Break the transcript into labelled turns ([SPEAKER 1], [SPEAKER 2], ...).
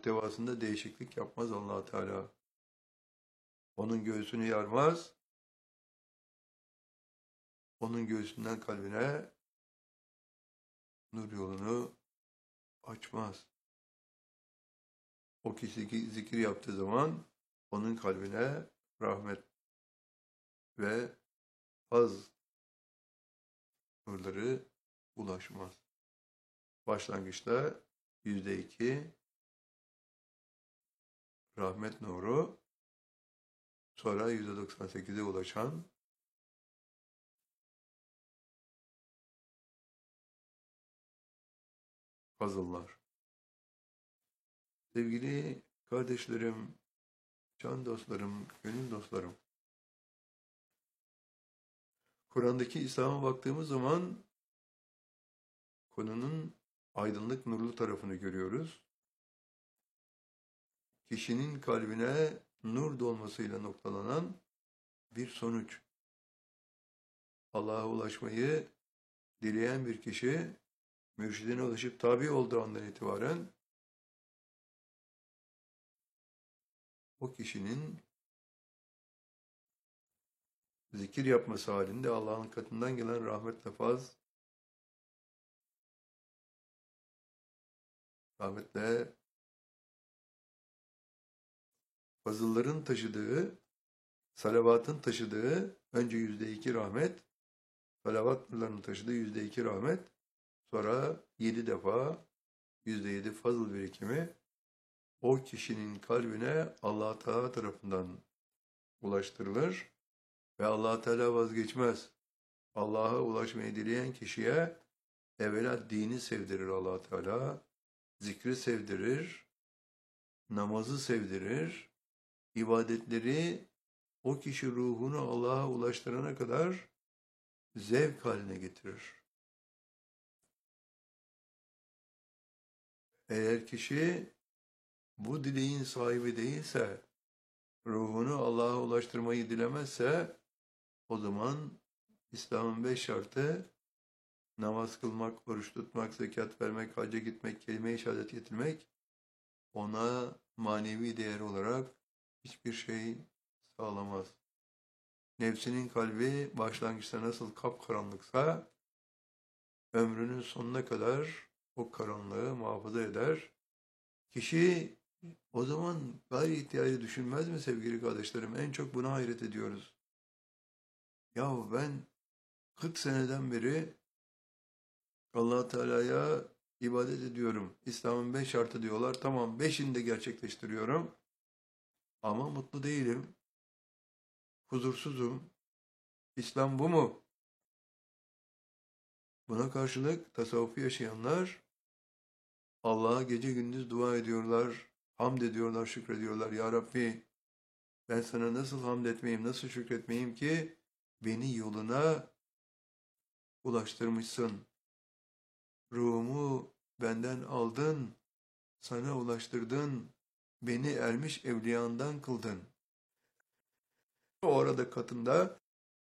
[SPEAKER 1] muhtevasında değişiklik yapmaz Allah Teala. Onun göğsünü yarmaz, onun göğsünden kalbine nur yolunu açmaz. O kişi zikir yaptığı zaman onun kalbine rahmet ve haz nurları ulaşmaz. Başlangıçta %2 rahmet nuru, sonra %98'e ulaşan fazıllar. Sevgili kardeşlerim, can dostlarım, gönül dostlarım, Kur'an'daki İslam'a baktığımız zaman konunun aydınlık nurlu tarafını görüyoruz. Kişinin kalbine nur dolmasıyla noktalanan bir sonuç. Allah'a ulaşmayı dileyen bir kişi, mürşidine ulaşıp tabi olduğu andan itibaren o kişinin zikir yapması halinde Allah'ın katından gelen rahmetle fazılların taşıdığı, salavatın taşıdığı önce %2 rahmet, salavat nurlarının taşıdığı %2 rahmet, sonra 7 defa %7 fazıl birikimi o kişinin kalbine Allah Teala tarafından ulaştırılır ve Allah Teala vazgeçmez. Allah'a ulaşmayı dileyen kişiye evvela dini sevdirir Allah Teala, zikri sevdirir, namazı sevdirir, ibadetleri o kişi ruhunu Allah'a ulaştırana kadar zevk haline getirir. Eğer kişi bu dileğin sahibi değilse, ruhunu Allah'a ulaştırmayı dilemezse, o zaman İslam'ın 5 şartı, namaz kılmak, oruç tutmak, zekat vermek, hacca gitmek, kelime-i şehadet getirmek, ona manevi değer olarak hiçbir şey sağlamaz. Nefsinin kalbi başlangıçta nasıl kapkaranlıksa, ömrünün sonuna kadar o karanlığı muhafaza eder. Kişi o zaman gayri ihtiyacı düşünmez mi sevgili kardeşlerim? En çok buna hayret ediyoruz. Yahu ben 40 seneden beri Allah Teala'ya ibadet ediyorum. İslam'ın 5 şartı diyorlar. Tamam 5'ini de gerçekleştiriyorum. Ama mutlu değilim. Huzursuzum. İslam bu mu? Buna karşılık tasavvufu yaşayanlar Allah'a gece gündüz dua ediyorlar, hamd ediyorlar, şükrediyorlar. Ya Rabbi ben sana nasıl hamd etmeyeyim, nasıl şükretmeyeyim ki beni yoluna ulaştırmışsın. Ruhumu benden aldın, sana ulaştırdın, beni ermiş evliyandan kıldın. O arada katında